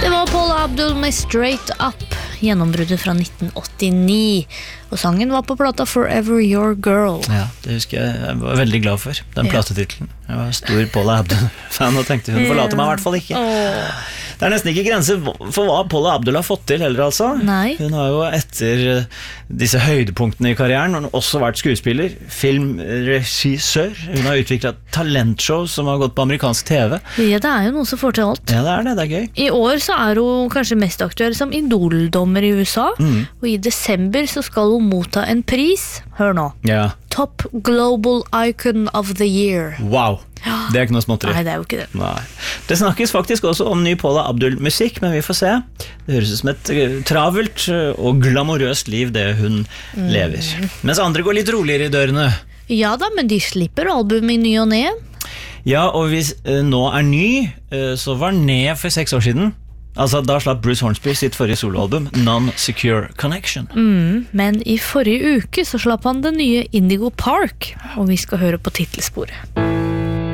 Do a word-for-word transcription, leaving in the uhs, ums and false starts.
Det var Paula Abdul med Straight Up, gjennombruddet fra nitten åttini, og sangen var på plata Forever Your Girl. Ja, det husker jeg, jeg var veldig glad for, den Ja. platetitlen. Jeg var stor Paula Abdul-fan og tenkte hun forlater meg i hvert fall ikke. Åh. Det er nesten ikke grenser for hva Paula Abdul har fått til heller, altså. Nei. Hun har jo etter disse høydepunktene i karrieren også vært skuespiller, filmregissør. Hun har utviklet talentshow som har gått på amerikansk T V. Ja, det er jo noe som får til alt. Ja, det er det, det er gøy. I år så er hun kanskje mest aktuell som idoldommer i U S A, Mm. og i desember så skal hun motta en pris. Hør nå. Ja, Top Global Icon of the Year. wow. Det er ikke noe småtteri. Nei, det er jo ikke det. Nei. Det snakkes faktisk også om ny Paula Abdul-musikk, men vi får se. Det høres ut som et eh, travelt eh, og glamorøst liv det hun Mm. lever. Mens andre går litt roligere i dørene. Ja da, men de slipper album i ny og ne. Ja, og hvis eh, nå er ny, eh, så var ned for seks år siden. Altså, da slapp Bruce Hornsby sitt forrige soloalbum, Non-Secure Connection. Mm, men i forrige uke så slapp han den nye Indigo Park, og vi skal høre på titelsporet.